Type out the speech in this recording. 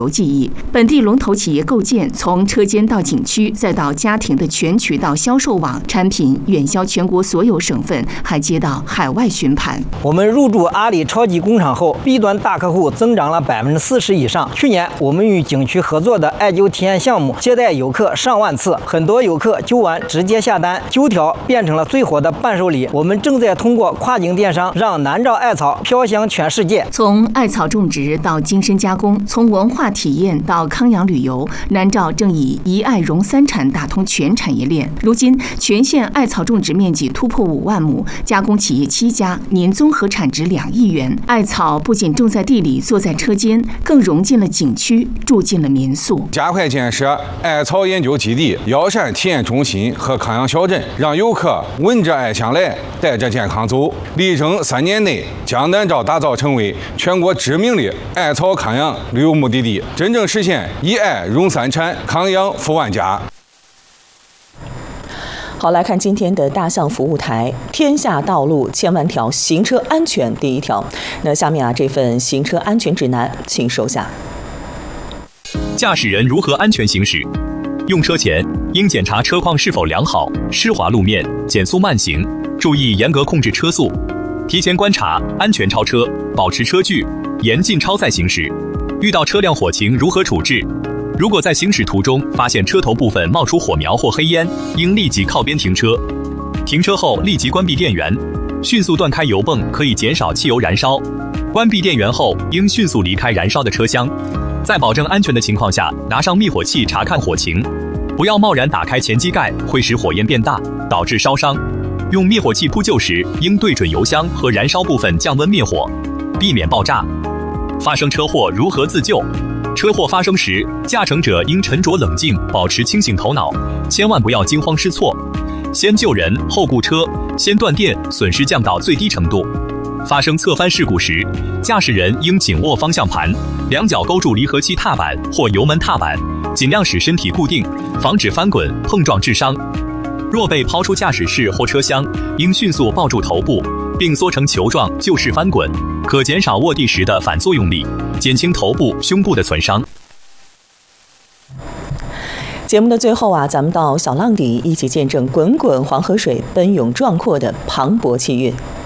记忆，本地龙头企业构建，从车间到景区，再到家庭的全渠道销售网，产品远销全国所有省份，还接到海外询盘。 我们入驻阿里超级工厂后 ，B 端大客户增长了40%以上。去年我们与景区合作的艾灸体验项目接待游客上万次，很多游客灸完直接下单，灸条变成了最火的伴手礼。我们正在通过跨境电商让南诏艾草飘香全世界。 从艾草种植到精深加工，从文化体验到康养旅游，南诏正以一艾融三产打通全产业链。如今，全县艾草种植面积突破5万亩，加工企业7家，年综合产值2亿元。艾草不仅种在地里，坐在车间，更融进了景区，住进了民宿。 加快建设艾草研究基地、药膳体验中心和康养小镇，让游客闻着艾香来，带着健康走。力争3年内将南诏打造成为全国知名的艾草康养旅游目的地，真正实现一艾融三产，康养富万家。 好，来看今天的大象服务台，天下道路千万条，行车安全第一条。那下面这份行车安全指南，请收下。 驾驶人如何安全行驶？用车前应检查车况是否良好，湿滑路面减速慢行，注意严格控制车速，提前观察安全超车，保持车距，严禁超赛行驶。遇到车辆火情如何处置？如果在行驶途中发现车头部分冒出火苗或黑烟，应立即靠边停车。停车后立即关闭电源，迅速断开油泵，可以减少汽油燃烧。关闭电源后，应迅速离开燃烧的车厢。在保证安全的情况下，拿上灭火器查看火情，不要贸然打开前机盖，会使火焰变大，导致烧伤。用灭火器扑救时，应对准油箱和燃烧部分降温灭火，避免爆炸。发生车祸如何自救？车祸发生时，驾乘者应沉着冷静，保持清醒头脑，千万不要惊慌失措，先救人后顾车，先断电，损失降到最低程度。发生侧翻事故时，驾驶人应紧握方向盘，两脚勾住离合器踏板或油门踏板，尽量使身体固定，防止翻滚碰撞致伤。若被抛出驾驶室或车厢，应迅速抱住头部，并缩成球状就势翻滚，可减少卧地时的反作用力，减轻头部、胸部的损伤。 节目的最后咱们到小浪底一起见证滚滚黄河水奔涌壮阔的磅礴气韵。